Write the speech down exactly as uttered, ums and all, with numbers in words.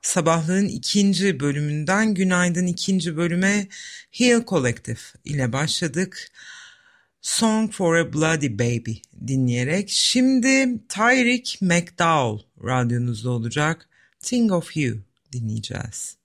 Sabahlığın ikinci bölümünden günaydın ikinci bölüme Hill Collective ile başladık. Song for a Bloody Baby dinleyerek. Şimdi Tyrick McDowell radyonuzda olacak. Think of You dinleyeceğiz.